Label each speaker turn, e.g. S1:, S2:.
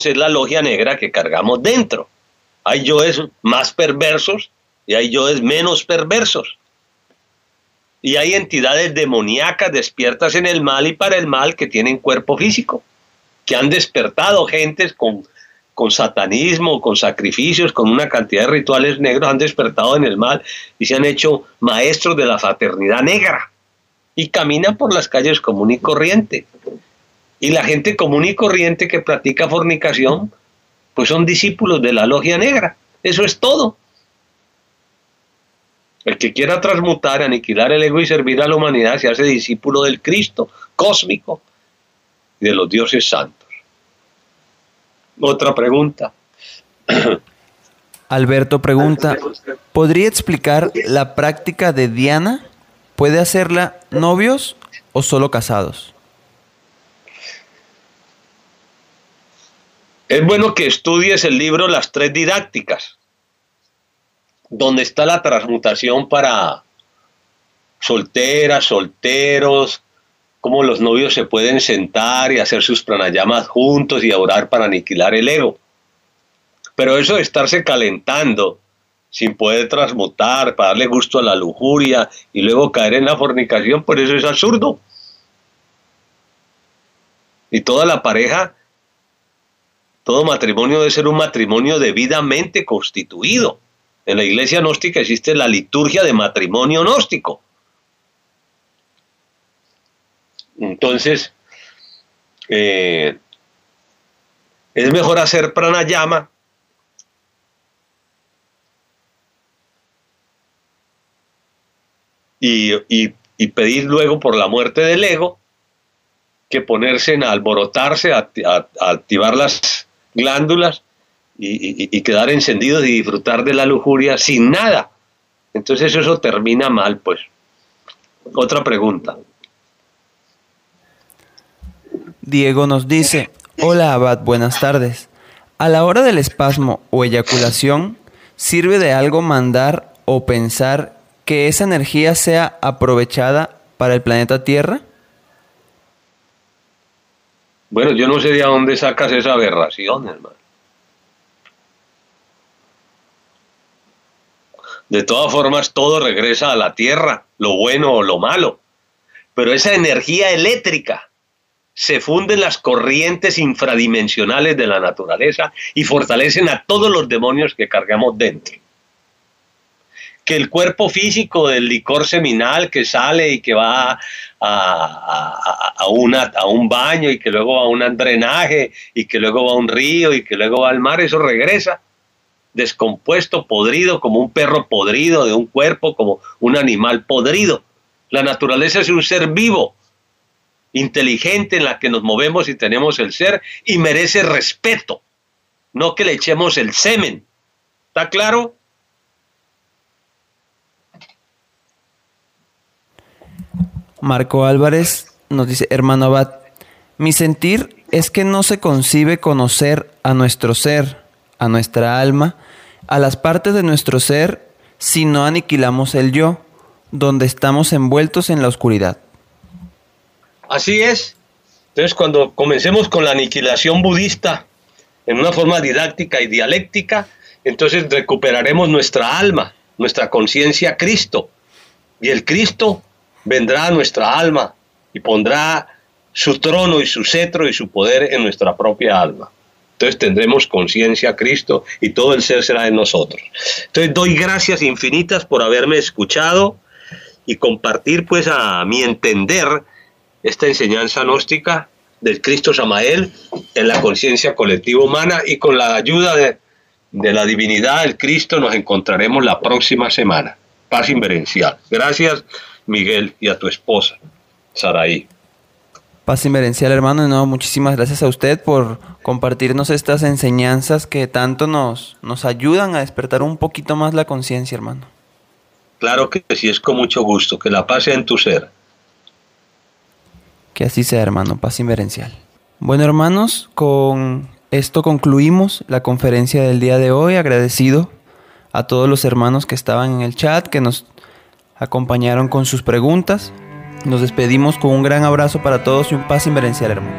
S1: es la logia negra que cargamos dentro. Hay yoes más perversos y hay yoes menos perversos. Y hay entidades demoníacas despiertas en el mal y para el mal que tienen cuerpo físico, que han despertado gentes con satanismo, con sacrificios, con una cantidad de rituales negros, han despertado en el mal y se han hecho maestros de la fraternidad negra. Y caminan por las calles común y corriente. Y la gente común y corriente que practica fornicación, pues son discípulos de la logia negra. Eso es todo. El que quiera transmutar, aniquilar el ego y servir a la humanidad se hace discípulo del Cristo cósmico y de los dioses santos. Otra pregunta.
S2: Alberto pregunta, ¿podría explicar la práctica de Diana? ¿Puede hacerla novios o solo casados?
S1: Es bueno que estudies el libro Las Tres Didácticas, donde está la transmutación para solteras, solteros, cómo los novios se pueden sentar y hacer sus pranayamas juntos y orar para aniquilar el ego. Pero eso de estarse calentando sin poder transmutar, para darle gusto a la lujuria y luego caer en la fornicación, pues eso es absurdo. Y toda la pareja, todo matrimonio debe ser un matrimonio debidamente constituido. En la iglesia gnóstica existe la liturgia de matrimonio gnóstico. Entonces, es mejor hacer pranayama y pedir luego por la muerte del ego que ponerse a alborotarse, a activar las glándulas y quedar encendidos y disfrutar de la lujuria sin nada. Entonces eso termina mal, pues. Otra pregunta.
S2: Diego nos dice, hola Abad, buenas tardes. A la hora del espasmo o eyaculación, ¿sirve de algo mandar o pensar que esa energía sea aprovechada para el planeta Tierra?
S1: Bueno, yo no sé de dónde sacas esa aberración, hermano. De todas formas, todo regresa a la Tierra, lo bueno o lo malo. Pero esa energía eléctrica se funde en las corrientes infradimensionales de la naturaleza y fortalecen a todos los demonios que cargamos dentro. Que el cuerpo físico del licor seminal que sale y que va a un baño y que luego va a un drenaje y que luego va a un río y que luego va al mar, eso regresa descompuesto, podrido, como un perro podrido de un cuerpo, como un animal podrido. La naturaleza es un ser vivo, inteligente, en la que nos movemos y tenemos el ser, y merece respeto, no que le echemos el semen. ¿Está claro?
S2: Marco Álvarez nos dice, hermano Abad, mi sentir es que no se concibe conocer a nuestro ser, a nuestra alma, a las partes de nuestro ser, si no aniquilamos el yo, donde estamos envueltos en la oscuridad.
S1: Así es. Entonces, cuando comencemos con la aniquilación budista en una forma didáctica y dialéctica, entonces recuperaremos nuestra alma, nuestra conciencia Cristo, y el Cristo vendrá a nuestra alma y pondrá su trono y su cetro y su poder en nuestra propia alma. Entonces tendremos conciencia Cristo y todo el ser será en nosotros. Entonces doy gracias infinitas por haberme escuchado y compartir pues a mi entender esta enseñanza gnóstica del Cristo Samael en la conciencia colectiva humana, y con la ayuda de la divinidad del Cristo nos encontraremos la próxima semana. Paz inverencial. Gracias, Miguel, y a tu esposa, Saraí.
S2: Paz inverencial, hermano. No, muchísimas gracias a usted por compartirnos estas enseñanzas que tanto nos ayudan a despertar un poquito más la conciencia, hermano.
S1: Claro que sí, es con mucho gusto. Que la paz sea en tu ser.
S2: Que así sea, hermano. Paz inverencial. Bueno, hermanos, con esto concluimos la conferencia del día de hoy. Agradecido a todos los hermanos que estaban en el chat, que nos acompañaron con sus preguntas. Nos despedimos con un gran abrazo para todos y un paz inverencial, hermano.